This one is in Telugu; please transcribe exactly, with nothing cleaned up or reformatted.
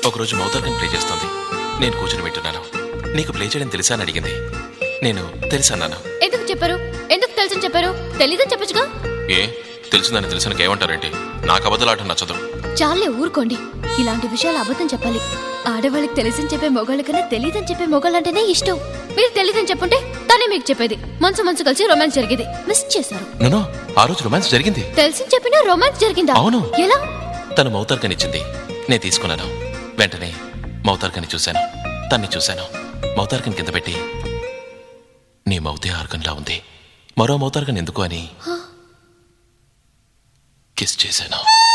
ఒకరోజు మౌతార్గన్ ప్లే చేస్తుంది. నేను కూర్చొని వింటున్నాను. నీకు ప్లే చేయడం తెలుసా అని అడిగింది. నేను తెలుసన్నాను. ఎందుకు చెప్పారు? ఎందుకు తెలుసని చెప్పారు? తెలీదని చెప్పచ్చుగా. ఏ తెలిసిందని తెలిసిన ఏమంటారేంటి? నాకు అబద్ధాలాట నచ్చదు. చాలే ఊరుకోండి. ఇలాంటి విషయాలు అబద్ధం చెప్పాలి. ఆడవాళ్ళకి తెలిసని చెప్పే మొగాళ్ళ కన్నా తెలియదని చెప్పే మొగాళ్ళంటేనే ఇష్టం. మీరు తెలియదని చెప్పుంటే తనే మీకు చెప్పేది. మనసు మనసు కలిసి రొమాన్స్ జరిగేది. మిస్ చేశారు. నో, ఆ రోజు రొమాన్స్ జరిగింది. తెలిసి చెప్పినా రొమాన్స్ జరిగిందా? అవును. ఎలా? తను మౌతార్గన్ ఇచ్చింది, నేను తీసుకున్నాను. వెంటనే మౌతార్గన్ చూశాను, తన్ని చూశాను. మౌతార్గన్ కింద పెట్టి నీ మౌతే ఆర్గన్లా ఉంది, మరో మౌతార్గన్ ఎందుకు అని కిస్ చేశాను.